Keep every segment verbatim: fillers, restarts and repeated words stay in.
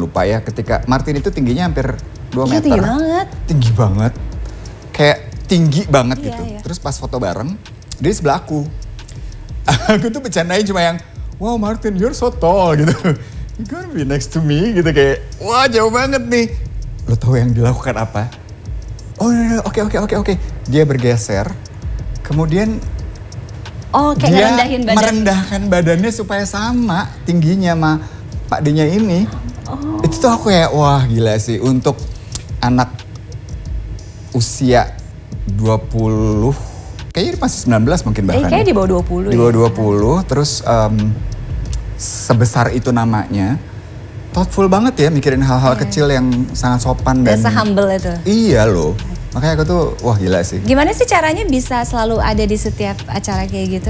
lupa ya ketika Martin itu tingginya hampir dua meter. Tinggi banget. Tinggi banget. Kayak tinggi banget iya, gitu. Iya. Terus pas foto bareng, dia di sebelah aku. Aku tuh bercandain cuma yang, wow Martin you're so tall gitu. You gonna be next to me gitu kayak, wah jauh banget nih. Lo tahu yang dilakukan apa? Oh oke oke oke oke. Dia bergeser, kemudian Oh, kayak dia ngerendahin badan. merendahkan badannya supaya sama tingginya sama Pak D-nya ini. Oh. Itu tuh aku kayak wah gila sih untuk anak usia dua puluh, kayaknya masih sembilan belas mungkin bahkan. Eh, kayaknya di bawah dua puluh Di bawah ya. dua puluh, terus um, sebesar itu namanya. Thoughtful banget ya mikirin hal-hal yeah. kecil yang sangat sopan dan. Dan se-humble itu. Iya loh. Makanya aku tuh, wah gila sih. Gimana sih caranya bisa selalu ada di setiap acara kayak gitu?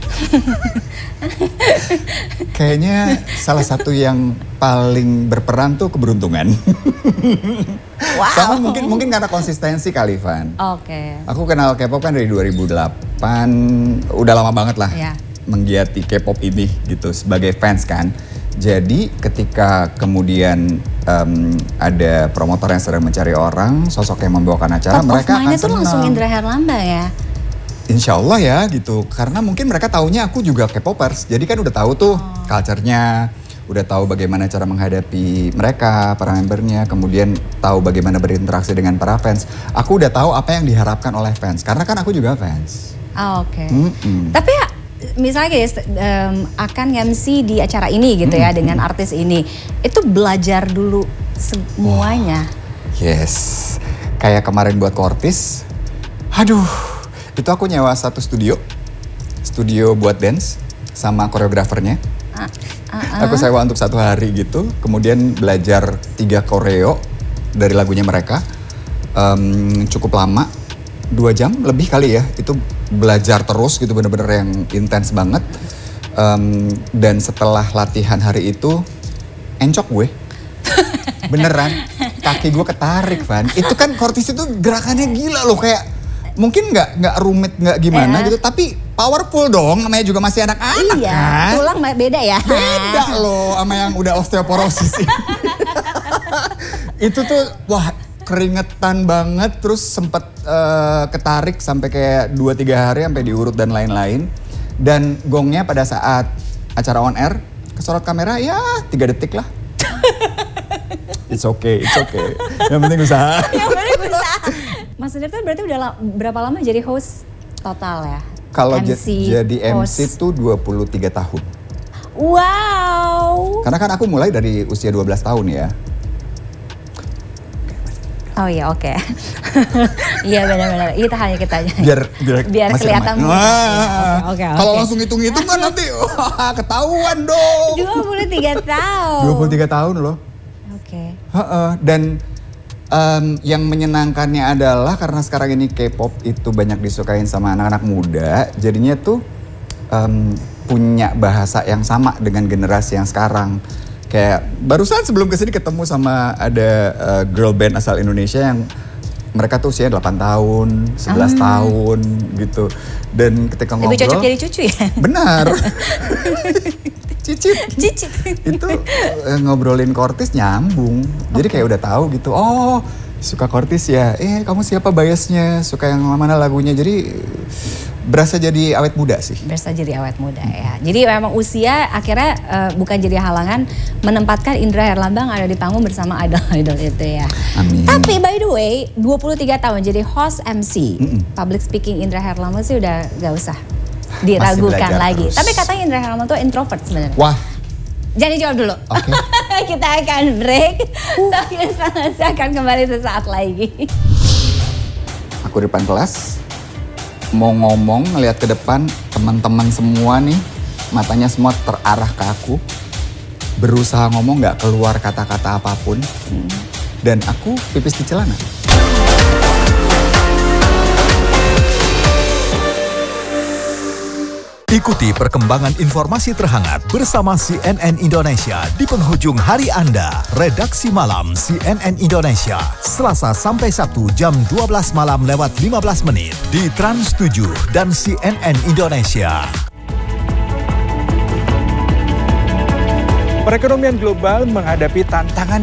Kayaknya salah satu yang paling berperan tuh keberuntungan. Wow. Sama mungkin mungkin karena konsistensi kali, Van. Oke. Okay. Aku kenal K-pop kan dari dua ribu delapan, udah lama banget lah yeah. menggiati K-pop ini gitu sebagai fans kan. Jadi ketika kemudian um, ada promotor yang sedang mencari orang, sosok yang membawakan acara, Top mereka akan itu senang. langsung Indra Herlambang ya? Insya Allah ya gitu, karena mungkin mereka taunya aku juga K-popers, jadi kan udah tahu tuh oh. culture-nya, udah tahu bagaimana cara menghadapi mereka, para membernya, kemudian tahu bagaimana berinteraksi dengan para fans. Aku udah tahu apa yang diharapkan oleh fans, karena kan aku juga fans. Oh, oke. Okay. Mm-mm. Tapi ya, misalnya guys, um, akan M C di acara ini gitu ya, mm-hmm. dengan artis ini, itu belajar dulu semuanya. Oh, yes, kayak kemarin buat Kortis, aduh, itu aku nyewa satu studio, studio buat dance sama koreografernya. Uh, uh, uh. Aku sewa untuk satu hari gitu, kemudian belajar tiga koreo dari lagunya mereka, um, cukup lama, dua jam lebih kali ya, itu belajar terus gitu, bener-bener yang intens banget. Um, dan setelah latihan hari itu, encok gue. Beneran, kaki gue ketarik, Van. Itu kan Kortis itu gerakannya gila loh, kayak mungkin nggak nggak rumit nggak gimana eh. gitu, tapi powerful dong, namanya juga masih anak-anak iya, kan. tulang beda ya. Beda loh sama yang udah osteoporosis. Itu tuh wah keringetan banget, terus sempet uh, ketarik sampai kayak dua tiga hari sampai diurut dan lain-lain. Dan gongnya pada saat acara on air kesorot kamera ya tiga detik lah. It's okay, it's okay. Yang penting usaha. Yang penting usaha. Mas Indra tuh berarti udah la- berapa lama jadi host total ya? Kalau j- jadi M C tuh dua puluh tiga tahun. Wow. Karena kan aku mulai dari usia dua belas tahun ya. Oh iya oke. Okay. Iya benar-benar. Itu hanya kita aja. Biar biar, biar kelihatan. Nah, ya, okay, okay, kalau okay. langsung hitung-hitung kan nanti wah, ketahuan dong. dua puluh tiga tahun. dua puluh tiga tahun loh. Oke. Okay. Dan um, yang menyenangkannya adalah karena sekarang ini K-pop itu banyak disukain sama anak-anak muda, jadinya tuh um, punya bahasa yang sama dengan generasi yang sekarang. Kayak barusan sebelum kesini ketemu sama ada uh, girl band asal Indonesia yang mereka tuh usianya delapan tahun, sebelas hmm. tahun gitu. Dan ketika ngobrol. Lebih cocok jadi cucu ya? Benar. Cicit. Cicit. Itu uh, ngobrolin Kortis nyambung. Jadi kayak udah tahu gitu. Oh, suka Kortis ya. Eh, kamu siapa biasnya? Suka yang mana lagunya. Jadi berasa jadi awet muda sih. Berasa jadi awet muda ya. Jadi memang usia akhirnya uh, bukan jadi halangan menempatkan Indra Herlambang ada di panggung bersama idol-idol itu ya. Amin. Tapi by the way, dua puluh tiga tahun jadi host M C. Mm-mm. Public speaking Indra Herlambang sih udah gak usah diragukan lagi. Terus. Tapi katanya Indra Herlambang tuh introvert sebenarnya. Wah. Jangan dijawab dulu. Oke. Okay. Kita akan break. Tapi saya akan kembali sesaat lagi. Aku di depan kelas. Mau ngomong, ngeliat ke depan, teman-teman semua nih, matanya semua terarah ke aku. Berusaha ngomong gak keluar kata-kata apapun. Hmm. Dan aku pipis di celana. Ikuti perkembangan informasi terhangat bersama C N N Indonesia di penghujung hari Anda. Redaksi Malam C N N Indonesia, Selasa sampai Sabtu jam dua belas malam lewat lima belas menit di Trans tujuh dan C N N Indonesia. Perekonomian global menghadapi tantangan